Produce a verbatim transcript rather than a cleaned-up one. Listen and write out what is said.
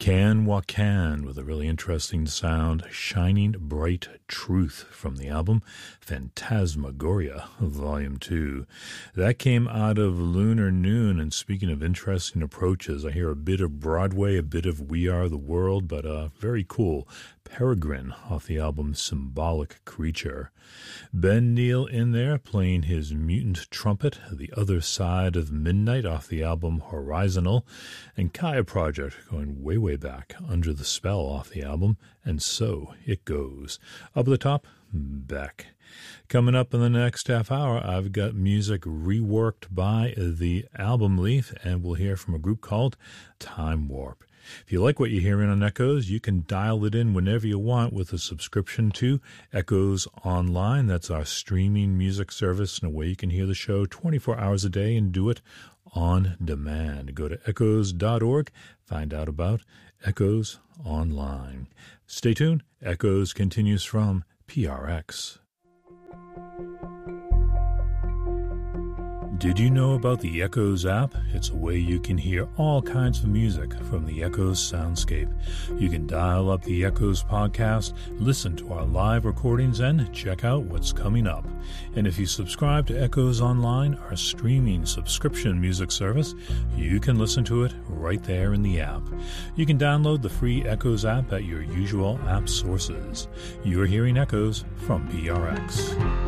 Can Wakan with a really interesting sound, Shining Bright Truth from the album Phantasmagoria Volume two. That came out of Lunar Noon, and speaking of interesting approaches, I hear a bit of Broadway, a bit of We Are the World, but uh, very cool. Peregrine off the album Symbolic Creature. Ben Neal in there playing his mutant trumpet, The Other Side of Midnight off the album Horizontal, and Kaya Project going way, way back, Under the Spell off the album, And So It Goes. Up at the top, Beck. Coming up in the next half hour, I've got music reworked by the Album Leaf, and we'll hear from a group called Time Warp. If you like what you're hearing on Echoes, you can dial it in whenever you want with a subscription to Echoes Online. That's our streaming music service, and a way you can hear the show twenty-four hours a day and do it on demand. Go to echoes dot org, find out about Echoes Online. Stay tuned. Echoes continues from P R X. Did you know about the Echoes app? It's a way you can hear all kinds of music from the Echoes soundscape. You can dial up the Echoes podcast, listen to our live recordings, and check out what's coming up. And if you subscribe to Echoes Online, our streaming subscription music service, you can listen to it right there in the app. You can download the free Echoes app at your usual app sources. You're hearing Echoes from P R X.